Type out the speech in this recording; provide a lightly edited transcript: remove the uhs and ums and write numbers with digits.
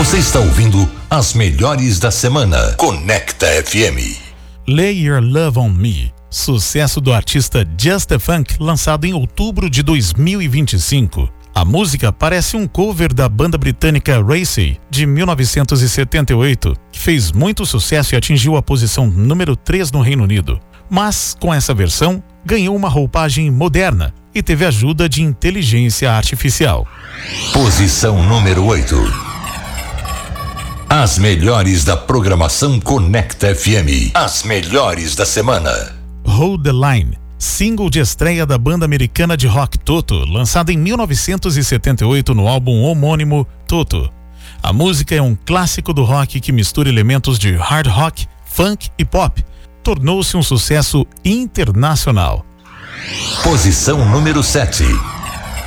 Você está ouvindo as melhores da semana. Conecta FM. Lay Your Love on Me, sucesso do artista Just the Funk, lançado em outubro de 2025. A música parece um cover da banda britânica Racey, de 1978, que fez muito sucesso e atingiu a posição número 3 no Reino Unido. Mas, com essa versão, ganhou uma roupagem moderna e teve ajuda de inteligência artificial. Posição número 8. As melhores da programação Conecta FM. As melhores da semana. Hold the Line, single de estreia da banda americana de rock Toto, lançada em 1978 no álbum homônimo Toto. A música é um clássico do rock que mistura elementos de hard rock, funk e pop. Tornou-se um sucesso internacional. Posição número 7.